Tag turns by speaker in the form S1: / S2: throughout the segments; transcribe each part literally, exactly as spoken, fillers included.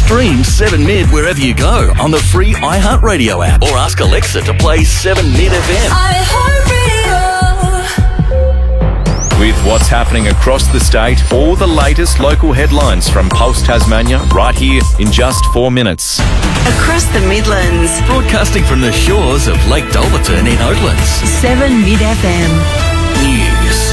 S1: Stream seven Mid wherever you go on the free iHeartRadio app or ask Alexa to play seven Mid F M.
S2: iHeartRadio. With what's happening across the state, all the latest local headlines from Pulse Tasmania right here in just four minutes.
S3: Across the Midlands.
S1: Broadcasting from the shores of Lake Dolverton in Oatlands.
S3: seven Mid F M.
S1: News.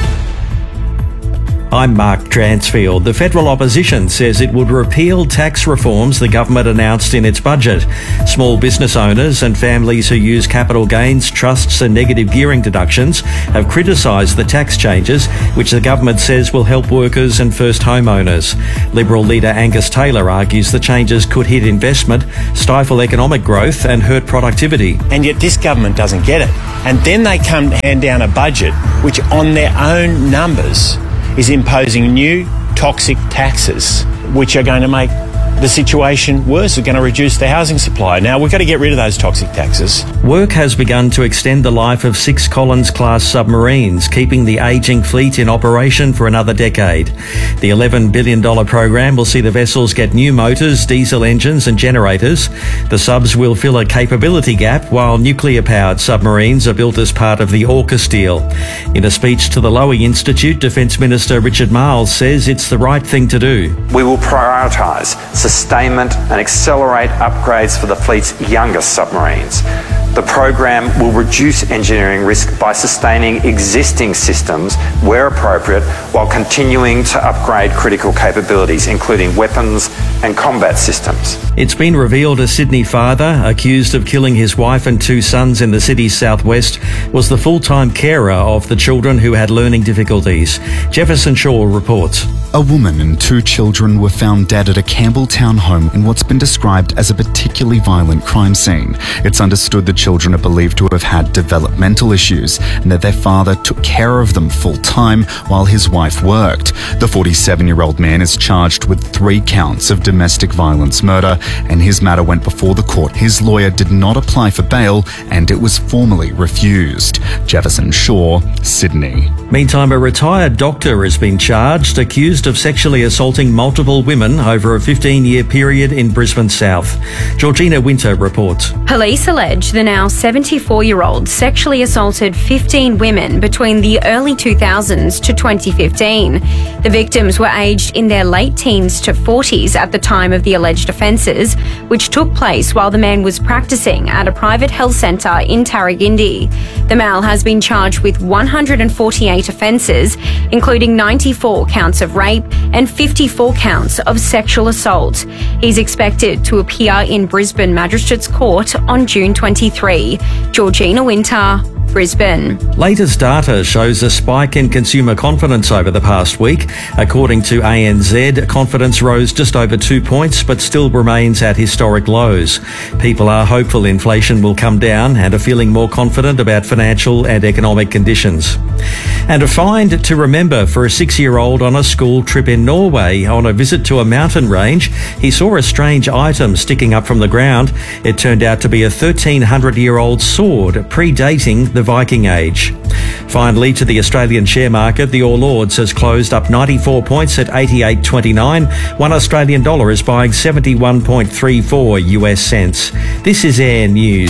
S4: I'm Mark Dransfield. The federal opposition says it would repeal tax reforms the government announced in its budget. Small business owners and families who use capital gains, trusts and negative gearing deductions have criticised the tax changes, which the government says will help workers and first homeowners. Liberal leader Angus Taylor argues the changes could hit investment, stifle economic growth and hurt productivity.
S5: And yet this government doesn't get it. And then they come to hand down a budget which on their own numbers is imposing new toxic taxes, which are going to make the situation worse, are going to reduce the housing supply. Now, we've got to get rid of those toxic taxes.
S4: Work has begun to extend the life of six Collins-class submarines, keeping the ageing fleet in operation for another decade. The eleven billion dollars program will see the vessels get new motors, diesel engines and generators. The subs will fill a capability gap, while nuclear-powered submarines are built as part of the AUKUS deal. In a speech to the Lowy Institute, Defence Minister Richard Marles says it's the right thing to do.
S6: We will prioritise sustainment and accelerate upgrades for the fleet's youngest submarines. The program will reduce engineering risk by sustaining existing systems where appropriate, while continuing to upgrade critical capabilities, including weapons and combat systems.
S4: It's been revealed a Sydney father, accused of killing his wife and two sons in the city's southwest, was the full-time carer of the children who had learning difficulties. Jefferson Shaw reports.
S7: A woman and two children were found dead at a Campbelltown home in what's been described as a particularly violent crime scene. It's understood the children are believed to have had developmental issues and that their father took care of them full-time while his wife worked. The forty-seven-year-old man is charged with three counts of domestic violence murder, and his matter went before the court. His lawyer did not apply for bail and it was formally refused. Jefferson Shaw, Sydney.
S4: Meantime, a retired doctor has been charged, accused of sexually assaulting multiple women over a fifteen-year period in Brisbane South. Georgina Winter reports.
S8: Police allege the now seventy-four-year-old sexually assaulted fifteen women between the early two thousands to twenty fifteen. The victims were aged in their late teens to forties at the time of the alleged offences, which took place while the man was practising at a private health centre in Tarragindi. The male has been charged with one hundred forty-eight offences, including ninety-four counts of rape and fifty-four counts of sexual assault. He's expected to appear in Brisbane Magistrates Court on June twenty-third. Georgina Winter, Brisbane.
S4: Latest data shows a spike in consumer confidence over the past week. According to A N Z, confidence rose just over two points but still remains at historic lows. People are hopeful inflation will come down and are feeling more confident about financial and economic conditions. And a find to remember for a six-year-old on a school trip in Norway. On a visit to a mountain range, he saw a strange item sticking up from the ground. It turned out to be a thirteen hundred-year-old sword predating the Viking Age. Finally, to the Australian share market, the All Ords has closed up ninety-four points at eighty-eight twenty-nine. One Australian dollar is buying seventy-one point three four U S cents. This is Air News.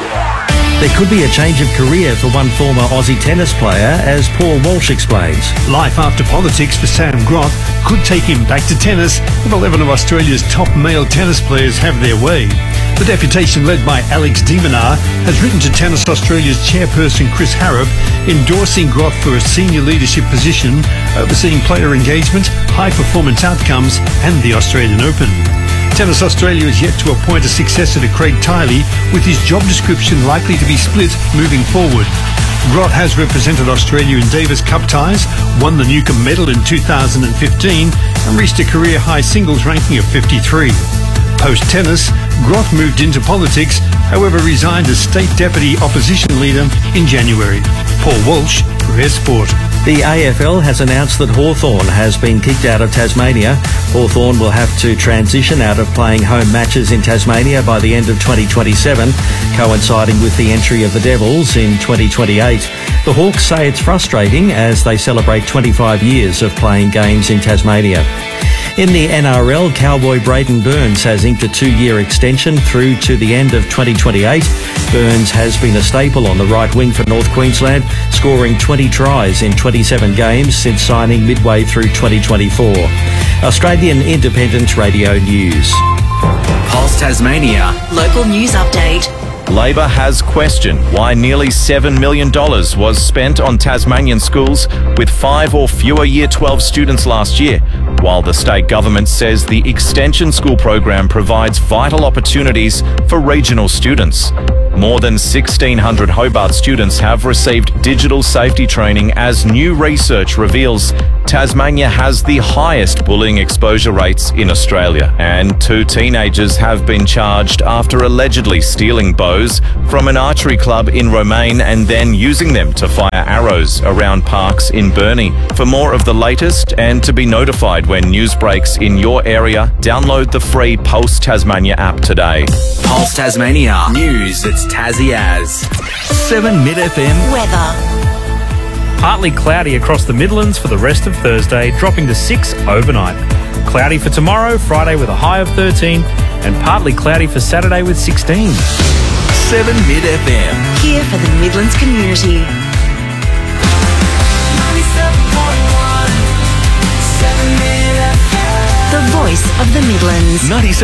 S4: There could be a change of career for one former Aussie tennis player, as Paul Walsh explains.
S9: Life after politics for Sam Groth could take him back to tennis if eleven of Australia's top male tennis players have their way. The deputation, led by Alex de Minaur, has written to Tennis Australia's chairperson Chris Harrop, endorsing Groth for a senior leadership position overseeing player engagement, high performance outcomes and the Australian Open. Tennis Australia is yet to appoint a successor to Craig Tiley, with his job description likely to be split moving forward. Groth has represented Australia in Davis Cup ties, won the Newcombe Medal in two thousand fifteen and reached a career-high singles ranking of fifty-three. Post-tennis, Groth moved into politics, however resigned as State Deputy Opposition Leader in January. Paul Walsh, Rare Sport.
S4: The A F L has announced that Hawthorn has been kicked out of Tasmania. Hawthorn will have to transition out of playing home matches in Tasmania by the end of twenty twenty-seven, coinciding with the entry of the Devils in twenty twenty-eight. The Hawks say it's frustrating as they celebrate twenty-five years of playing games in Tasmania. In the N R L, cowboy Braden Burns has inked a two-year extension through to the end of twenty twenty-eight. Burns has been a staple on the right wing for North Queensland, scoring twenty tries in twenty-seven games since signing midway through twenty twenty-four. Australian Independent Radio News.
S1: Pulse Tasmania.
S3: Local news update.
S2: Labor has questioned why nearly seven million dollars was spent on Tasmanian schools with five or fewer Year twelve students last year, while the state government says the Extension School program provides vital opportunities for regional students. More than sixteen hundred Hobart students have received digital safety training as new research reveals Tasmania has the highest bullying exposure rates in Australia. And two teenagers have been charged after allegedly stealing bows from an archery club in Romaine and then using them to fire arrows around parks in Burnie. For more of the latest and to be notified when news breaks in your area, download the free Pulse Tasmania app today.
S1: Pulse Tasmania. News that's Tassie as. seven Mid F M.
S3: Weather.
S10: Partly cloudy across the Midlands for the rest of Thursday, dropping to six overnight. Cloudy for tomorrow, Friday with a high of thirteen, and partly cloudy for Saturday with sixteen.
S1: seven Mid F M.
S3: Here for the Midlands community. The voice of the Midlands.
S1: ninety-seven